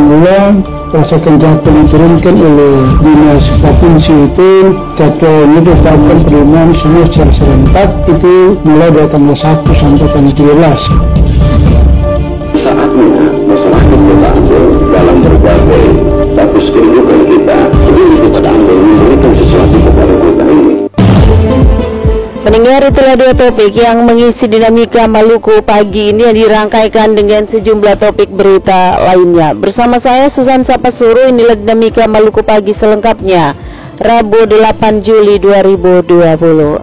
semula rasakan jadwal diturunkan oleh dinas provinsi itu jadwalnya ditetapkan penerimaan semua secara serentak itu mulai dari tanggal 1 sampai tanggal 13. Saatnya masyarakat Kota Ambon dalam berbagai status kehidupan kita ini Kota Ambon memberikan sesuatu kepada kota ini. Pendengar, itulah dua topik yang mengisi dinamika Maluku pagi ini yang dirangkaikan dengan sejumlah topik berita lainnya. Bersama saya Susan Sapasuru, inilah dinamika Maluku pagi selengkapnya Rabu 8 Juli 2026.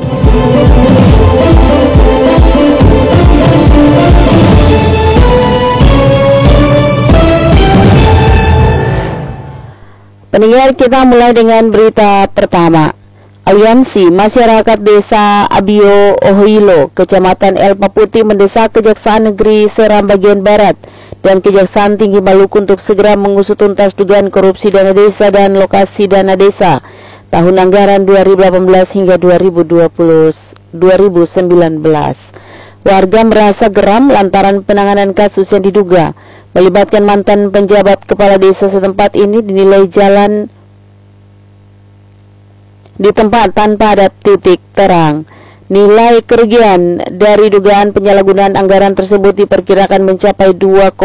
Pendengar, kita mulai dengan berita pertama. Aliansi Masyarakat Desa Abio Ohoilo, Kecamatan Elma Putih mendesak Kejaksaan Negeri Seram bagian Barat dan Kejaksaan Tinggi Maluku untuk segera mengusut tuntas dugaan korupsi dana desa dan lokasi dana desa tahun anggaran 2018 hingga 2019. Warga merasa geram lantaran penanganan kasus yang diduga melibatkan mantan penjabat kepala desa setempat ini dinilai jalan di tempat tanpa ada titik terang. Nilai kerugian dari dugaan penyalahgunaan anggaran tersebut diperkirakan mencapai 2,5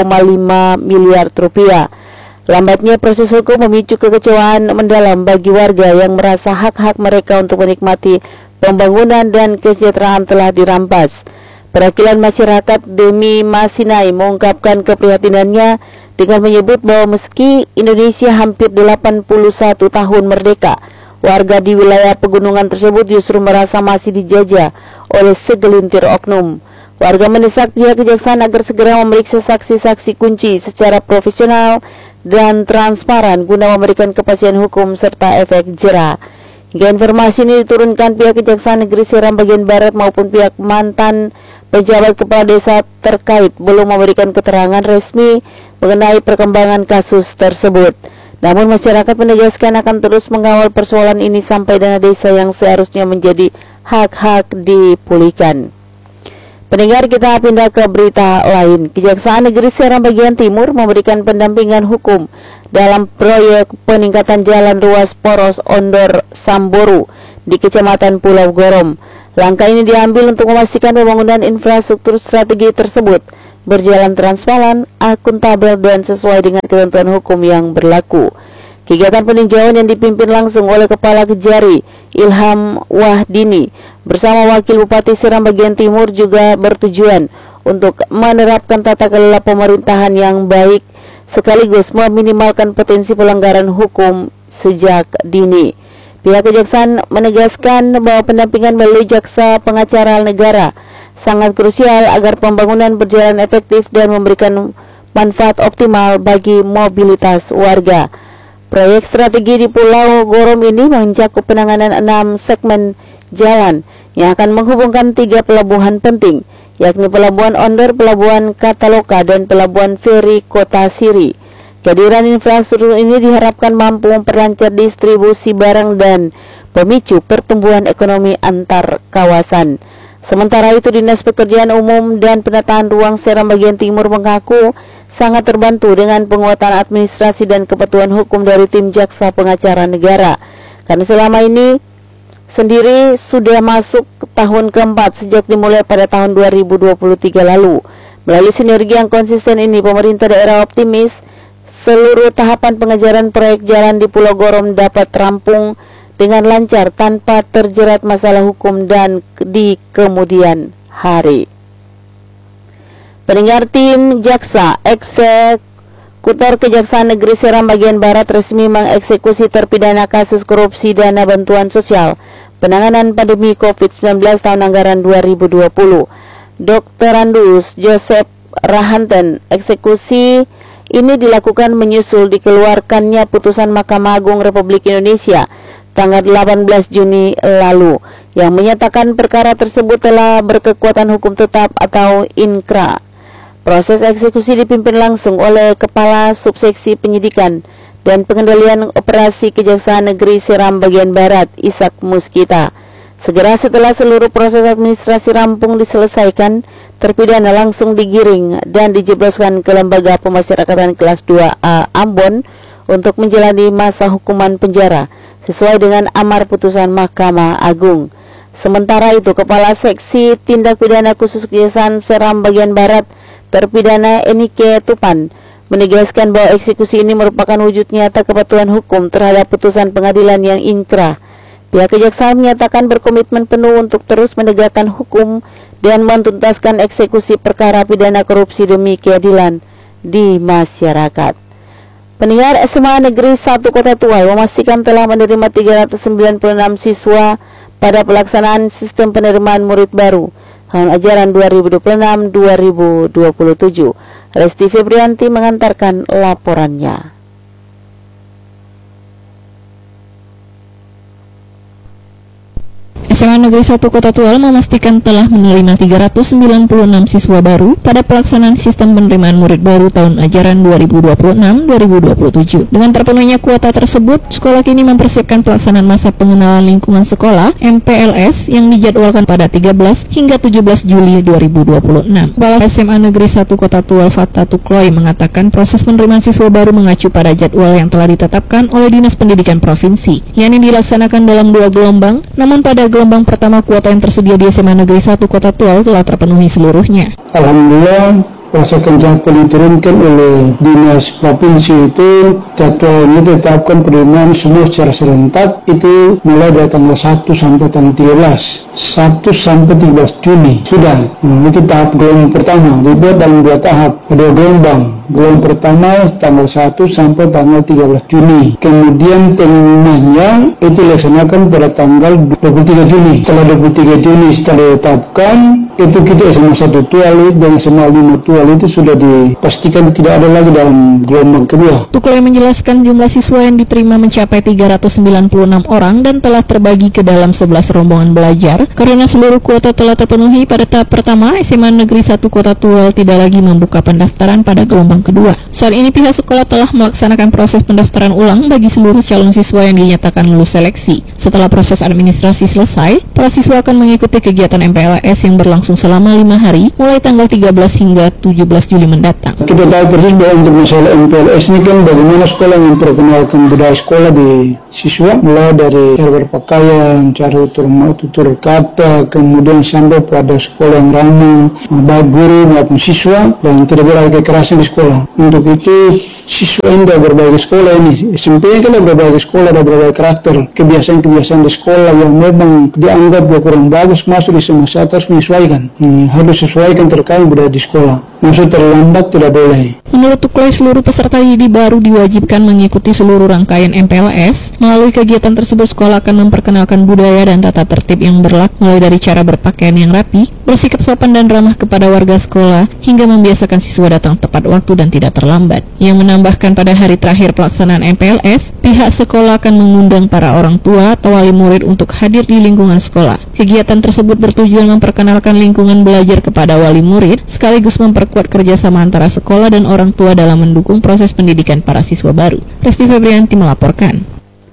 miliar rupiah. Lambatnya proses hukum memicu kekecewaan mendalam bagi warga yang merasa hak-hak mereka untuk menikmati pembangunan dan kesejahteraan telah dirampas. Perwakilan masyarakat Demi Masinai mengungkapkan keprihatinannya dengan menyebut bahwa meski Indonesia hampir 81 tahun merdeka, warga di wilayah pegunungan tersebut justru merasa masih dijajah oleh segelintir oknum. Warga mendesak pihak kejaksaan agar segera memeriksa saksi-saksi kunci secara profesional dan transparan guna memberikan kepastian hukum serta efek jera. Hingga informasi ini diturunkan pihak Kejaksaan Negeri Seram bagian Barat maupun pihak mantan pejabat kepala desa terkait belum memberikan keterangan resmi mengenai perkembangan kasus tersebut. Namun masyarakat menegaskan akan terus mengawal persoalan ini sampai dana desa yang seharusnya menjadi hak-hak dipulihkan. Pendengar, kita pindah ke berita lain. Kejaksaan Negeri Seram bagian Timur memberikan pendampingan hukum dalam proyek peningkatan jalan ruas poros Ondor Samboru di Kecamatan Pulau Gorom. Langkah ini diambil untuk memastikan pembangunan infrastruktur strategi tersebut berjalan transparan, akuntabel dan sesuai dengan ketentuan hukum yang berlaku. Kegiatan peninjauan yang dipimpin langsung oleh Kepala Kejari Ilham Wahdini bersama Wakil Bupati Seram bagian Timur juga bertujuan untuk menerapkan tata kelola pemerintahan yang baik sekaligus meminimalkan potensi pelanggaran hukum sejak dini. Pihak kejaksaan menegaskan bahwa pendampingan melalui jaksa pengacara negara sangat krusial agar pembangunan berjalan efektif dan memberikan manfaat optimal bagi mobilitas warga. Proyek strategi di Pulau Gorom ini mencakup penanganan 6 segmen jalan yang akan menghubungkan 3 pelabuhan penting, yakni Pelabuhan Ondor, Pelabuhan Kataloka, dan Pelabuhan Feri Kota Siri. Kehadiran infrastruktur ini diharapkan mampu memperlancar distribusi barang dan pemicu pertumbuhan ekonomi antar kawasan. Sementara itu, Dinas Pekerjaan Umum dan Penataan Ruang Seram bagian Timur mengaku sangat terbantu dengan penguatan administrasi dan kepatuhan hukum dari tim jaksa pengacara negara. Karena selama ini sendiri sudah masuk tahun keempat sejak dimulai pada tahun 2023 lalu. Melalui sinergi yang konsisten ini, pemerintah daerah optimis seluruh tahapan pengejaran proyek jalan di Pulau Gorom dapat rampung dengan lancar tanpa terjerat masalah hukum dan di kemudian hari. Pendengar, tim jaksa eksekutor Kejaksaan Negeri Seram bagian Barat resmi mengeksekusi terpidana kasus korupsi dana bantuan sosial penanganan pandemi COVID-19 tahun anggaran 2020. Dr. Andus Joseph Rahanten. Eksekusi ini dilakukan menyusul dikeluarkannya putusan Mahkamah Agung Republik Indonesia tanggal 18 Juni lalu yang menyatakan perkara tersebut telah berkekuatan hukum tetap atau inkra. Proses eksekusi dipimpin langsung oleh Kepala Subseksi Penyidikan dan Pengendalian Operasi Kejaksaan Negeri Seram bagian Barat, Ishak Muskita. Segera setelah seluruh proses administrasi rampung diselesaikan, terpidana langsung digiring dan dijebloskan ke Lembaga Pemasyarakatan Kelas 2A Ambon untuk menjalani masa hukuman penjara sesuai dengan amar putusan Mahkamah Agung. Sementara itu, Kepala Seksi Tindak Pidana Khusus Kejaksaan Seram Bagian Barat, terpidana Enike Tupan, menegaskan bahwa eksekusi ini merupakan wujud nyata kepatuhan hukum terhadap putusan pengadilan yang inkrah. Pihak kejaksaan menyatakan berkomitmen penuh untuk terus menegakkan hukum dan menuntaskan eksekusi perkara pidana korupsi demi keadilan di masyarakat. Pendengar, SMA Negeri 1 Kota Tual memastikan telah menerima 396 siswa pada pelaksanaan sistem penerimaan murid baru tahun ajaran 2026-2027. Resti Febrianti mengantarkan laporannya. SMA Negeri 1 Kota Tual memastikan telah menerima 396 siswa baru pada pelaksanaan sistem penerimaan murid baru tahun ajaran 2026-2027. Dengan terpenuhinya kuota tersebut, sekolah kini mempersiapkan pelaksanaan masa pengenalan lingkungan sekolah (MPLS) yang dijadwalkan pada 13 hingga 17 Juli 2026. Kepala SMA Negeri 1 Kota Tual Fata Tukloy mengatakan proses penerimaan siswa baru mengacu pada jadwal yang telah ditetapkan oleh Dinas Pendidikan Provinsi, yakni dilaksanakan dalam 2 gelombang, namun pada gelombang pertama kuota yang tersedia di SMA Negeri 1 Kota Tual telah terpenuhi seluruhnya. Alhamdulillah, proses penjadwalan diturunkan oleh Dinas Provinsi itu jadwalnya ditetapkan penerimaan semua secara serentak itu mulai dari tanggal 1 sampai tanggal 13 sampai 13 Juni sudah. Itu tahap gelombang pertama, dibuat dalam 2 tahap, ada gelombang. Gelombang pertama tanggal 1 sampai tanggal 13 Juni. Kemudian pengumumannya itu dilaksanakan pada tanggal 23 Juni. Setelah 23 Juni setelah ditetapkan, itu kita SMA 1 Tual dan SMA 5 Tual itu sudah dipastikan tidak ada lagi dalam gelombang kedua. Tukloy menjelaskan jumlah siswa yang diterima mencapai 396 orang dan telah terbagi ke dalam 11 rombongan belajar. Karena seluruh kuota telah terpenuhi pada tahap pertama, SMA Negeri 1 Kota Tual tidak lagi membuka pendaftaran pada gelombang kedua. Saat ini pihak sekolah telah melaksanakan proses pendaftaran ulang bagi seluruh calon siswa yang dinyatakan lulus seleksi. Setelah proses administrasi selesai, para siswa akan mengikuti kegiatan MPLS yang berlangsung selama 5 hari mulai tanggal 13 hingga 17 Juli mendatang. Kita tahu persis bahwa untuk masalah MPLS ini kan bagaimana sekolah memperkenalkan budaya sekolah di siswa, mulai dari cara berpakaian, cara tutur kata, kemudian sampai pada sekolah yang ramah, baik guru maupun siswa, dan tidak boleh kekerasan di sekolah. Untuk itu siswa yang berbagai sekolah ini, SMP kan berbagai sekolah, ada berbagai karakter, kebiasaan-kebiasaan di sekolah yang memang dianggap kurang bagus masuk di semasa harus menyesuaikan. Harus sesuaikan terkait budaya di sekolah. Maksud terlambat tidak boleh. Menurut Tukloy, seluruh peserta didik baru diwajibkan mengikuti seluruh rangkaian MPLS. Melalui kegiatan tersebut, sekolah akan memperkenalkan budaya dan tata tertib yang berlaku, mulai dari cara berpakaian yang rapi, bersikap sopan dan ramah kepada warga sekolah, hingga membiasakan siswa datang tepat waktu dan tidak terlambat. Yang menambahkan pada hari terakhir pelaksanaan MPLS, pihak sekolah akan mengundang para orang tua atau wali murid untuk hadir di lingkungan sekolah. Kegiatan tersebut bertujuan memperkenalkan lingkungan belajar kepada wali murid, sekaligus memperkuat kerjasama antara sekolah dan orang tua dalam mendukung proses pendidikan para siswa baru. Resti Febrianti melaporkan.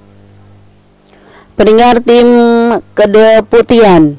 Pendengar, tim Kedeputian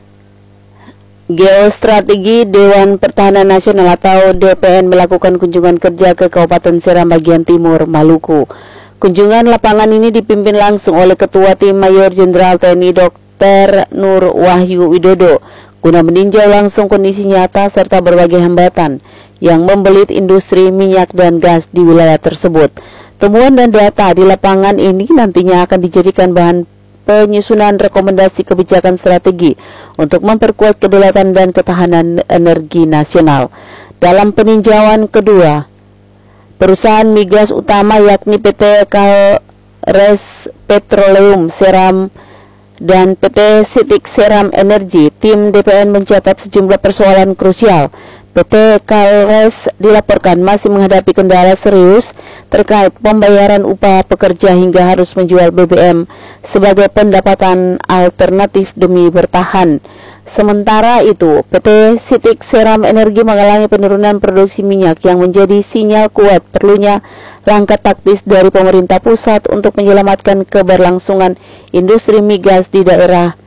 Geostrategi Dewan Pertahanan Nasional atau DPN melakukan kunjungan kerja ke Kabupaten Seram bagian timur Maluku. Kunjungan lapangan ini dipimpin langsung oleh Ketua Tim Mayor Jenderal TNI Dr. Nur Wahyu Widodo guna meninjau langsung kondisi nyata serta berbagai hambatan yang membelit industri minyak dan gas di wilayah tersebut. Temuan dan data di lapangan ini nantinya akan dijadikan bahan penyusunan rekomendasi kebijakan strategi untuk memperkuat kedaulatan dan ketahanan energi nasional. Dalam peninjauan kedua, perusahaan migas utama yakni PT Kalres Petroleum Seram dan PT Sitik Seram Energi, tim DPN mencatat sejumlah persoalan krusial. PT Kalres dilaporkan masih menghadapi kendala serius terkait pembayaran upah pekerja hingga harus menjual BBM sebagai pendapatan alternatif demi bertahan. Sementara itu, PT Sitik Seram Energi mengalami penurunan produksi minyak yang menjadi sinyal kuat perlunya langkah taktis dari pemerintah pusat untuk menyelamatkan keberlangsungan industri migas di daerah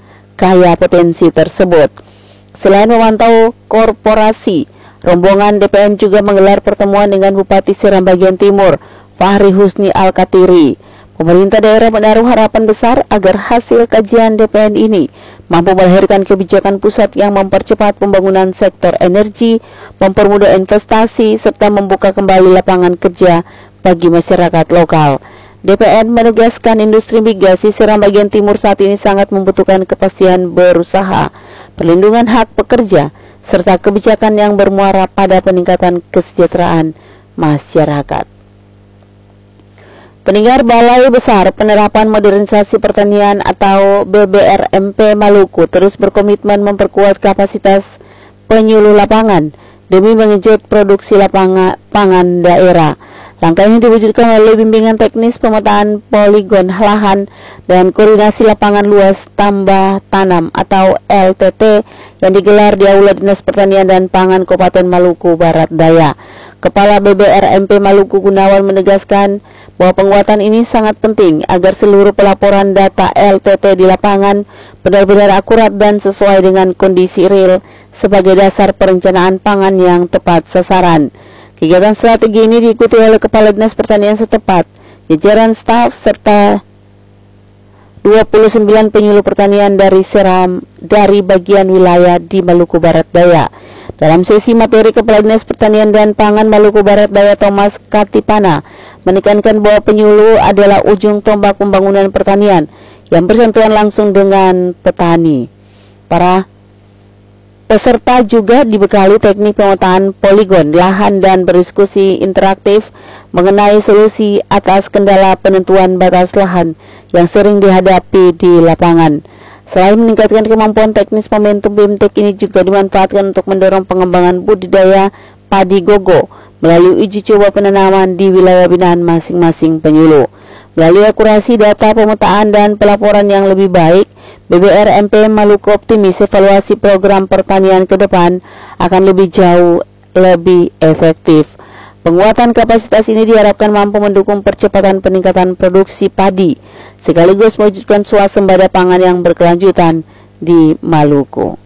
kaya potensi tersebut. Selain memantau korporasi, rombongan DPN juga menggelar pertemuan dengan Bupati Seram Bagian Timur, Fahri Husni Al-Katiri. Pemerintah daerah menaruh harapan besar agar hasil kajian DPN ini mampu melahirkan kebijakan pusat yang mempercepat pembangunan sektor energi, mempermudah investasi, serta membuka kembali lapangan kerja bagi masyarakat lokal. DPN menegaskan industri migas di Seram Bagian Timur saat ini sangat membutuhkan kepastian berusaha, perlindungan hak pekerja, serta kebijakan yang bermuara pada peningkatan kesejahteraan masyarakat. Pendengar, Balai Besar Penerapan Modernisasi Pertanian atau BBRMP Maluku terus berkomitmen memperkuat kapasitas penyuluh lapangan demi mengejut produksi pangan daerah. Langkah ini diwujudkan melalui bimbingan teknis pemetaan poligon lahan dan koordinasi lapangan luas tambah tanam atau LTT yang digelar di Aula Dinas Pertanian dan Pangan Kabupaten Maluku Barat Daya. Kepala BBRMP Maluku Gunawan menegaskan bahwa penguatan ini sangat penting agar seluruh pelaporan data LTT di lapangan benar-benar akurat dan sesuai dengan kondisi real sebagai dasar perencanaan pangan yang tepat sasaran. Kegiatan strategi ini diikuti oleh Kepala Dinas Pertanian setempat, jajaran staf, serta 29 penyuluh pertanian dari Seram dari bagian wilayah di Maluku Barat Daya. Dalam sesi materi, Kepala Dinas Pertanian dan Pangan Maluku Barat Daya Thomas Katipana menekankan bahwa penyuluh adalah ujung tombak pembangunan pertanian yang bersentuhan langsung dengan petani. Para peserta juga dibekali teknik pemetaan poligon lahan dan berdiskusi interaktif mengenai solusi atas kendala penentuan batas lahan yang sering dihadapi di lapangan. Selain meningkatkan kemampuan teknis, momentum BIMTEK ini juga dimanfaatkan untuk mendorong pengembangan budidaya padi gogo melalui uji coba penanaman di wilayah binaan masing-masing penyuluh. Melalui akurasi data pemetaan dan pelaporan yang lebih baik, BBRMP Maluku optimis evaluasi program pertanian ke depan akan lebih jauh lebih efektif. Penguatan kapasitas ini diharapkan mampu mendukung percepatan peningkatan produksi padi, sekaligus mewujudkan swasembada pangan yang berkelanjutan di Maluku.